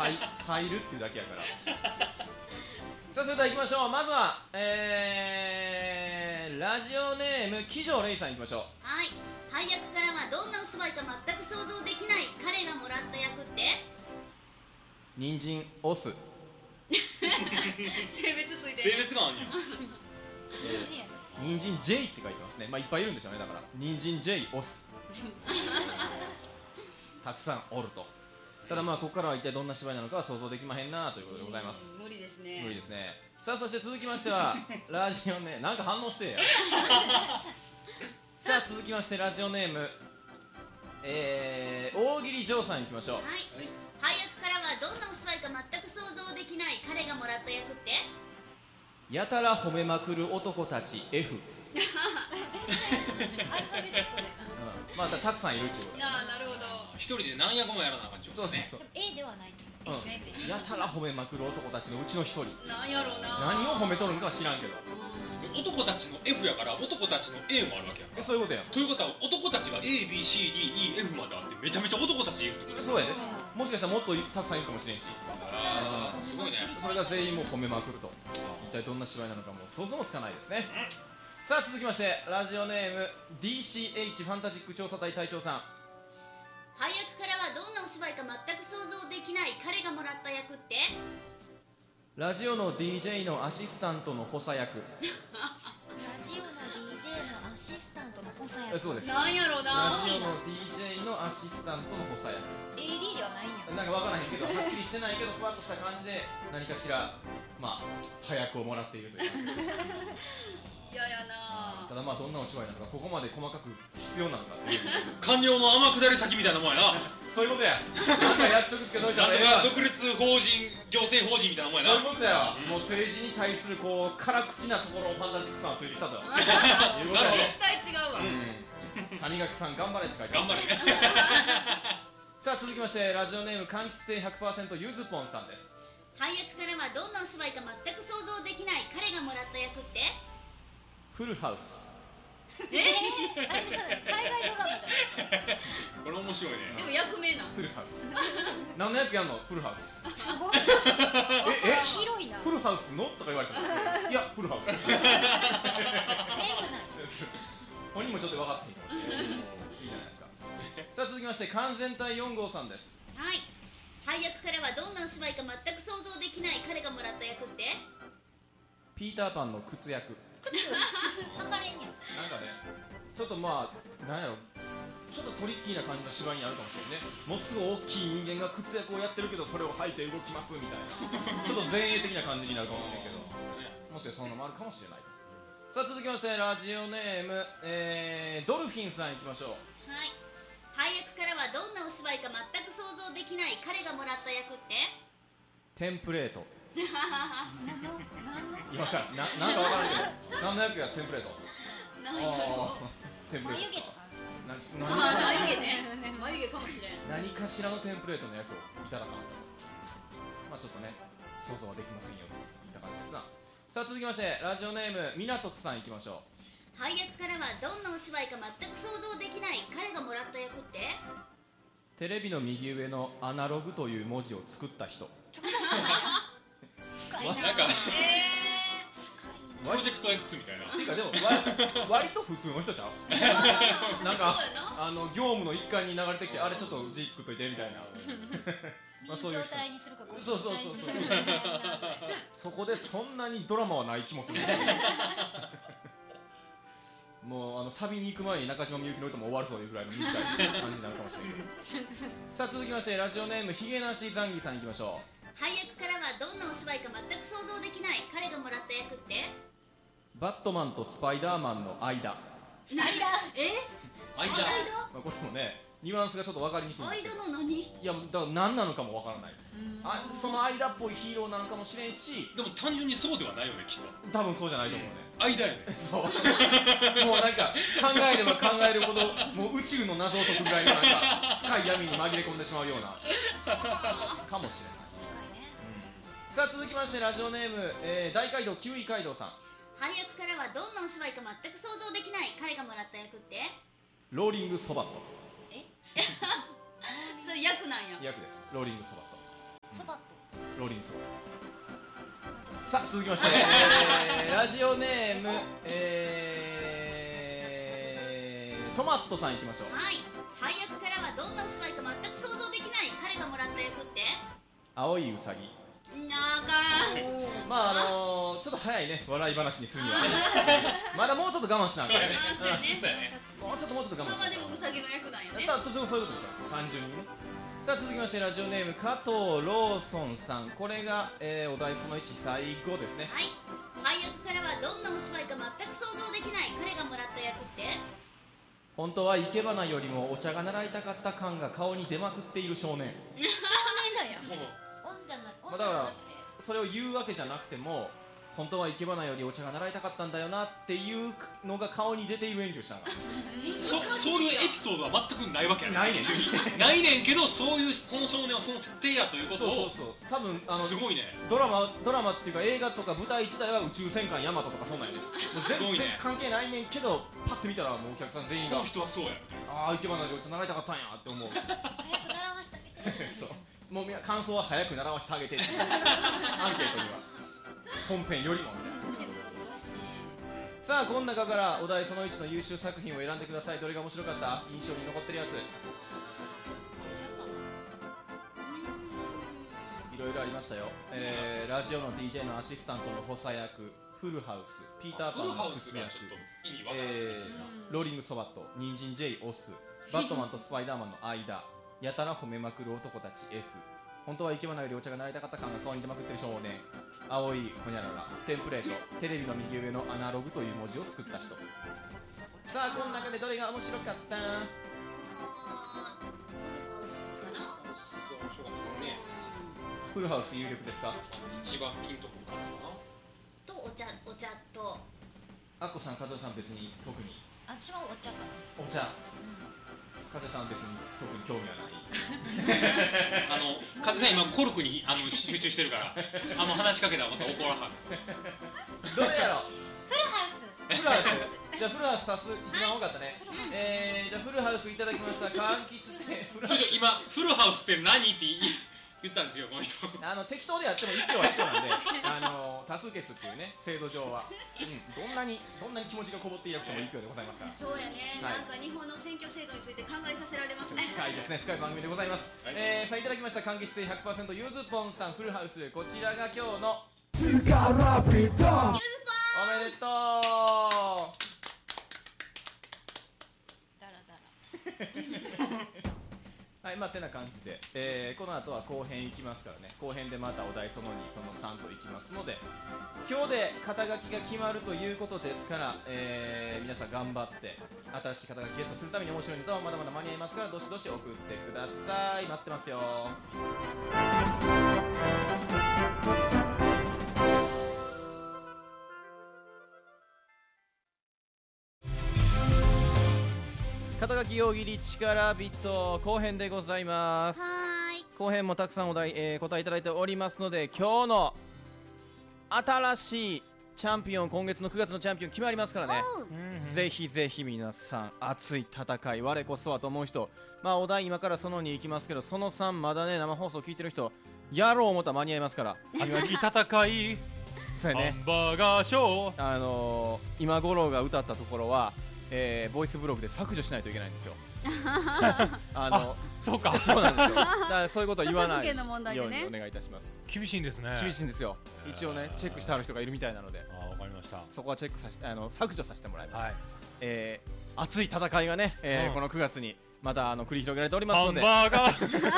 入るっていうだけやからさあそれでは行きましょう。まずはラジオネーム騎乗レイさん行きましょう。 はい、配役からはどんなお芝居か全く想像できない彼がもらった役って？ 人参オス性別ついてる。 性別があんねん。 人参 J って書いてますね。まあいっぱいいるんでしょうね。だから人参 J オスたくさんおると。ただまあここからは一体どんな芝居なのかは想像できまへんなということでございます。 無理ですね。 無理ですね。さあそして続きましてはラジオネームなんか反応してやさあ続きましてラジオネーム大喜利ジョーさんいきましょう。 はい、配役からはどんなお芝居か全く想像できない彼がもらった役って？ やたら褒めまくる男たち F アルファベットこれ。 まあたくさんいるっていうことだ、 なるほど。 一人で何役もやらなあかんちゅうことね。 そうそうそう、 A ではない。 やたら褒めまくる男たちのうちの一人。 なんやろうな。 何を褒めとるんかは知らんけど、 男たちの F やから男たちの A もあるわけやんか。 そういうことやん。 ということは男たちが ABCDEF まであってめちゃめちゃ男たちいるってことそうやで、もしかしたらもっとたくさんいるかもしれんし、 ああすごいね。 それが全員もう褒めまくると、一体どんな芝居なのかもう想像もつかないですね。さあ続きましてラジオネーム DCH ファンタジック調査隊隊長さん。 配役からはどんなお芝居か全く想像できない彼がもらった役って？ ラジオの DJ のアシスタントの補佐役。 ラジオの DJ のアシスタントの補佐役。 そうです。 なんやろうな。 ラジオの DJ のアシスタントの補佐役。 AD ではないんや。 なんか分からへんけど、はっきりしてないけどふわっとした感じで何かしらまあ早くをもらっているという感じ。 嫌やな。 ただまあどんなお芝居なのか、ここまで細かく必要なのかっていう官僚の天下り先みたいなもんやな。 そういうことや。なんか役職つけといたなんとらええわ。 か独立法人行政法人みたいなもんやな。 そういうことや。もう政治に対するこう辛口なところをファンタジックさんはついてきたということや。 絶対違うわ。 谷垣さん頑張れって書いてます。 頑張れ。 さあ続きましてラジオネーム柑橘亭 100% ゆずぽんさんです。 配役からはどんなお芝居か全く想像できない彼がもらった役って？ フルハウス。 あれじゃない、海外ドラマじゃない。 これ面白いね。 でも役名な。 フルハウス。何の役やんの？フルハウス。 すごい。広いな。 フルハウスのとか言われたらいやフルハウス。 全部ない。 本人もちょっと分かっていいかもしれない。いいじゃないですか。さあ続きまして完全体4号さんです。 はい、配役からはどんなお芝居か全く想像できない彼がもらった役って？ ピーターパンの靴役。 履かれんやん。 なんかね、ちょっとまあなんやろ、ちょっとトリッキーな感じの芝居にあるかもしれないね。もうすぐ大きい人間が靴役をやってるけどそれを履いて動きますみたいなちょっと前衛的な感じになるかもしれないけど、もしかしたらそんなのもあるかもしれないと。さあ続きましてラジオネーム、ドルフィンさんいきましょう。 はい、配役からはどんなお芝居か全く想像できない彼がもらった役って？ テンプレート。 何の今からなんか分からんけど何の役やテンプレート。 なんやろテンプレート眉毛とか。 眉毛ね。眉毛かもしれん。 何かしらのテンプレートの役をいただかなと。まあちょっとね想像はできませんよといった感じですな。さあ続きましてラジオネームみなとくさんいきましょう。 配役からはどんなお芝居か全く想像できない彼がもらった役って？ テレビの右上のアナログという文字を作った人。 深いな。 なんかプロ割ジェクト X みたいな。 ていうかでも割と普通の人ちゃうなんかそうやな。 業務の一環に流れてきてあれちょっと字作っといてみたいなまあそういう人。 状態にするかそうそうそうそうそこでそんなにドラマはない気もするもうサビに行く前に中島みゆきの歌も終わるというぐらいの短い感じになるかもしれないさあ続きましてラジオネームひげなしザンギさんいきましょう。 配役からはどんなお芝居か全く想像できない彼がもらった役って？ バットマンとスパイダーマンの間。 間？え？ 間。 まあ、これもねニュアンスがちょっと分かりにくいんですけど、 間の何？ いやだから何なのかも分からない。その間っぽいヒーローなのかもしれんしでも単純にそうではないよねきっと。 多分そうじゃないと思うね、 間やね。 そうもうなんか考えれば考えるほどもう宇宙の謎を解くぐらいのなんか深い闇に紛れ込んでしまうようなかもしれない。さあ続きましてラジオネーム、大街道キウイ街道さん。 配役からはどんなお芝居か全く想像できない彼がもらった役って？ ローリングソバット。 それ役なんや。 役です。ローリングソバット。 そばとローリングそば。さあ続きまして、ラジオネーム、トマトさんいきましょう。 はい、配役からはどんなお芝居か全く想像できない。彼がもらった役って青いウサギ。 長い。 まあちょっと早いね、笑い話にするにはまだもうちょっと我慢しなきゃね。 そうやね。 そうやね。 もうちょっと我慢しなきゃ。 まあでもウサギの役なんよね。 とてもそういうことですよ、単純にね。さあ続きましてラジオネーム加藤ローソンさん、これが、お題その1最後ですね。 はい、配役からはどんなお芝居か全く想像できない。彼がもらった役って本当は生け花よりもお茶が習いたかった感が顔に出まくっている少年。 少年だよ。 もうオンじゃなまあだからそれを言うわけじゃなくても、本当は生け花よりお茶が習いたかったんだよなっていうのが顔に出ている演技をしたのかそういうエピソードは全くないわけやね。 ないねんないねんけど、そういうその少年はその設定やということをそう多分すごいね。 ドラマっていうか映画とか舞台自体は宇宙戦艦ヤマトとかそんなんやね。もうすごいね全然関係ないねんけど、パッて見たらもうお客さん全員がこの人はそうやみたいな。 ああ生け花よりお茶習いたかったんやって思う早く習わしてあげてそうもう感想は早く習わせてあげてっていうアンケートには本編よりもみたいな。さあこの中からお題その1の優秀作品を選んでください。どれが面白かった、印象に残ってるやつ。いろいろありましたよ。ラジオの DJ のアシスタントの補佐役、フルハウス、ピーターパンのフルハウス靴役がちょっと意味わからないですけど、 ローリングソバット、ニンジン J オス、バットマンとスパイダーマンの間、やたら褒めまくる男たち F、本当は生け花よりお茶が習いたかった感が顔に出まくってる少年、青いほにゃらら、テンプレート、テレビの右上のアナログという文字を作った人。さあこの中でどれが面白かった？ 面白かったね。 フルハウス有力ですか？ 一番ピンとくるかな。 とお茶とアッコさん、和夫さん別に特に私はお茶かなお茶、和夫さん別に特に興味はない風さん今コルクに集中してるから話しかけたらまた怒らはる。 どれやろ？ フルハウスフルハウス。じゃあフルハウス足す一番多かったね。じゃあフルハウスいただきました。柑橘でフルハウス。 ちょっと今フルハウスって何って言ったんですよこの人。 適当でやっても1票は1票なんで多数決っていうね制度上は、どんなに気持ちがこもっていなくても1票でございますから。 そうやね、 はいなんか日本の選挙制度について考えさせられますね。 深いですね、深い番組でございます。 はいさあいただきました柑橘性 100% ゆずぽんさん、フルハウス、こちらが今日のユーズポンおめでとう。 ダラダラはい、まあてな感じで、この後は後編いきますからね。後編でまたお題その2その3といきますので、今日で肩書きが決まるということですから、皆さん頑張って新しい肩書きゲットするために面白いのとまだまだ間に合いますから、どしどし送ってください。待ってますよ。肩書き大喜利力ビット後編でございます。 はーい、 後編もたくさんお題、答えいただいておりますので、今日の新しいチャンピオン、今月の9月のチャンピオン決まりますからね。ぜひぜひ皆さん熱い戦い、我こそはと思う人、まあお題今からその2いきますけど、その3まだね生放送聞いてる人、やろう思ったら間に合いますから。 熱き戦いそうやね、 ハンバーガーショー。 今五郎が歌ったところは、ボイスブログで削除しないといけないんですよ。 そうかそうなんですよ。だからそういうことは言わない著作権の問題ようでねにお願いいたします。 厳しいんですね。 厳しいんですよ。一応ねチェックしてある人がいるみたいなので、 わかりました。 そこはチェックさせて削除させてもらいます。 はい。 熱い戦いがね、この9月にまた繰り広げられておりますハンので、 バーガ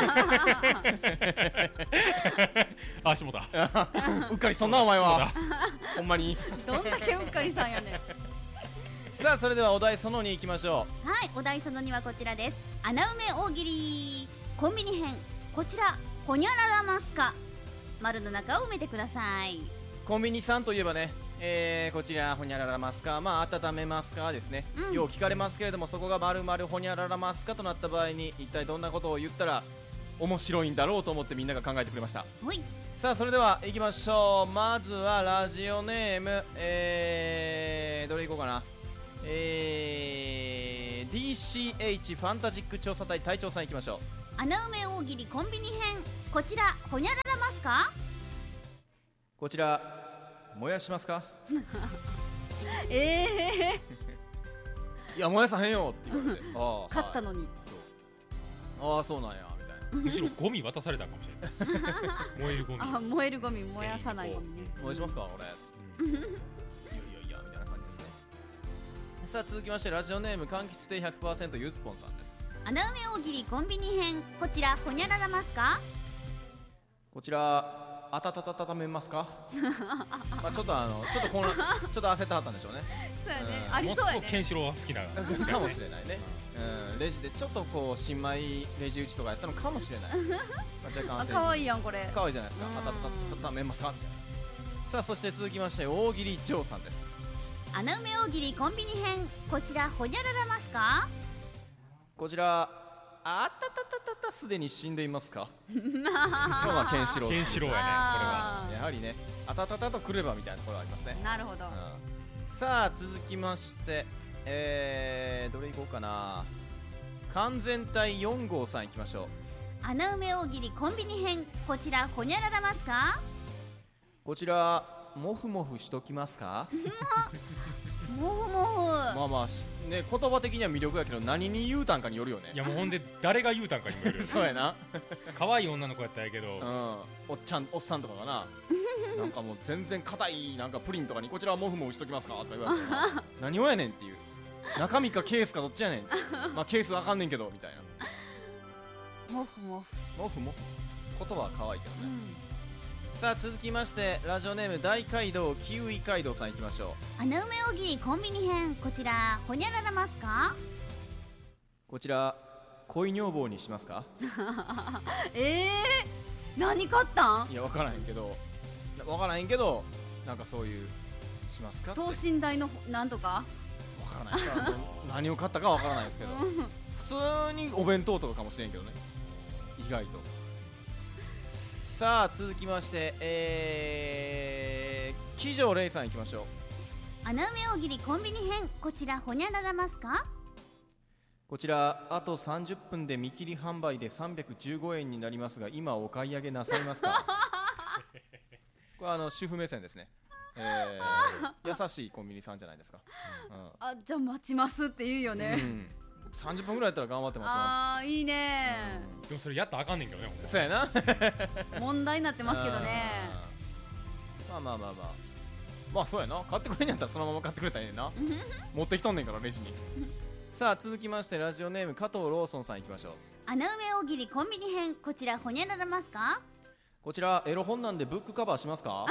ーしもた。 うっかりそんなお前はほんまに。 どんだけうっかりさんやねん。 さあそれではお題その2いきましょはい、お題その2はこちらです。穴埋め大喜利コンビニ編。こちらほにゃららますか、丸の中を埋めてください。 う。コンビニさんといえばね、こちらほにゃららますか、まあ温めますかですね、よう聞かれますけれども、そこが丸々ほにゃららますかとなった場合に一体どんなことを言ったら面白いんだろうと思ってみんなが考えてくれました。 ほい、 さあそれでは行きましょう。まずはラジオネーム、どれいこうかな。DCH ファンタジック調査隊隊長さんいきましょう。 穴埋め大喜利コンビニ編。 こちらほにゃららますか？ こちら燃やしますか？いや燃やさへんよって言われて勝ったのに、 そうああそうなんやみたいなむしろゴミ渡されたかもしれない燃えるゴミ燃えるゴミ、燃やさないゴミね。 燃やしますか俺つっていやいやいやみたいな感じですね。さあ続きましてラジオネーム柑橘亭 100% ゆずぽんさんです。 穴埋め大喜利コンビニ編、こちらほにゃららますか？ こちら温めますか？まあちょっと混乱ちょっと焦ってはったんでしょうね。 そうやね、 うんありそうやね。 ものすごくケンシロウは好きなかもしれないね、レジでちょっとこう新米レジ打ちとかやったのかもしれない、まあ、若干焦り可愛いやんこれ。 かわいいじゃないですか。温めますかみたいな。さあそして続きまして大喜利ジョーさんです。 穴埋め大喜利コンビニ編、こちらほにゃららますか？ こちらすでに死んでいますか？これはケンシロウケンシロウやねこれはやはりねあたたたとくればみたいなところありますね。 なるほど、 さあ続きましてどれいこうかな。完全体4号さんいきましょう。 穴埋め大喜利コンビニ編、こちらほにゃららますか？ こちらモフモフしときますか？ もふもふ、 まあまあね、言葉的には魅力やけど何に言うたんかによるよね。 いやもうほんで誰が言うたんかにもよるそうやな。 可愛い女の子やったんやけどおっさんとかがななんかもう全然硬いなんかプリンとかにこちらはモフモフしときますかとか言われてな何をやねんっていう、中身かケースかどっちやねんまあケースわかんねんけどみたいな。 もふもふ、 モフモフ言葉は可愛いけどね、さあ続きましてラジオネーム大街道キウイ街道さんいきましょう。 穴埋め大喜利コンビニ編、こちらほにゃららますか？ こちら恋女房にしますか？ 何買ったん？ いや分からへんけどなんかそういうしますかって等身大のなんとか分からない何を買ったか分からないですけど普通にお弁当とかかもしれんけどね意外と。さあ続きまして騎乗レイさんいきましょう。 穴埋め大喜利コンビニ編、こちらほにゃららますか？ こちらあと30分で見切り販売で315円になりますが今お買い上げなさいますか？これ主婦目線ですね。優しいコンビニさんじゃないですか、 じゃあ待ちますって言うよね、 30分ぐらいやったら頑張って待ちまいいね、 でもそれやったらあかんねんけどねす。そうやな問題になってますけどね。 まあそうやな、買ってくれんやったらそのまま買ってくれたらええねんな持ってきとんねんからレジにさあ続きましてラジオネーム加藤ローソンさんいきましょう。 穴埋め大喜利コンビニ編、こちらほにゃららますか？ こちらエロ本なんでブックカバーしますか？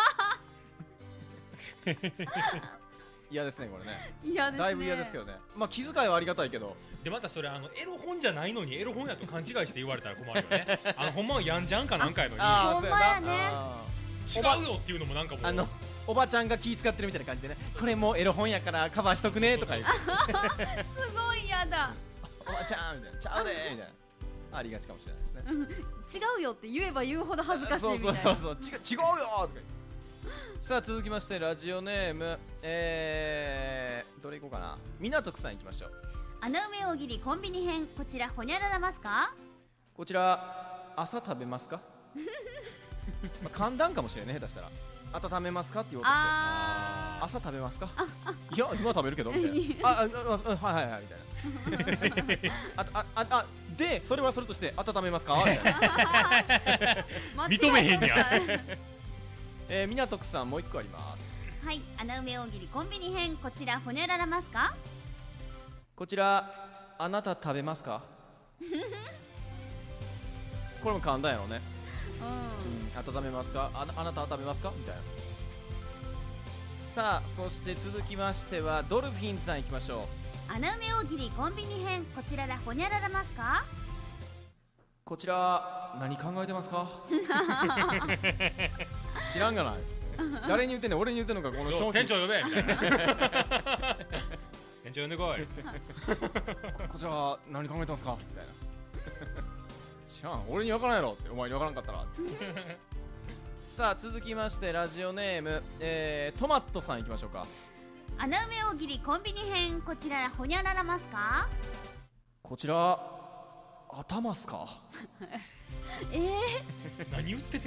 嫌ですねこれね。 嫌ですね、 だいぶ嫌ですけどね。まあ気遣いはありがたいけど、 でまたそれエロ本じゃないのにエロ本やと勘違いして言われたら困るよねほんまはやんじゃんかなんかやのにほんまやね違うよっていうのもなんかもうおばちゃんが気使ってるみたいな感じでね、これもうエロ本やからカバーしとくねとか言ってすごい嫌だおばちゃんみたいな、ちゃうでみたいなありがちかもしれないですね。 違うよって言えば言うほど恥ずかしいみたいな。 そう違うよとか言ってさあ続きましてラジオネームどれいこうかな。港区さんいきましょう。 穴埋め大喜利コンビニ編、こちらほにゃららますか？ こちら朝食べますか？まあ簡単かもしれないね、下手したら温めますかって言おうとして朝食べますか？いや今食べるけどみたいなはいはいはいみたいなでそれはそれとして温めますかみたいな認めへんや港区さんもう一個あります。 はい、穴埋め大喜利コンビニ編、こちらほにゃららますか？ こちらあなた食べますか？これも簡単やろね。温めますか？あなたは食べますかみたいな。さあそして続きましてはドルフィンズさんいきましょう。穴埋め大喜利コンビニ編、こちらほにゃららますか？ こちら何考えてますか？知らんがない誰に言ってんねん、俺に言ってんのかこの商品店長呼べみたいな店長呼んでこいこちら何考えてますかみたいな知らん、俺に分からんやろって、お前に分からんかったらさあ続きましてラジオネーム、トマットさんいきましょうか。 穴埋め大喜利コンビニ編、こちらほにゃららますか？ こちら頭っすか？ え何言っててん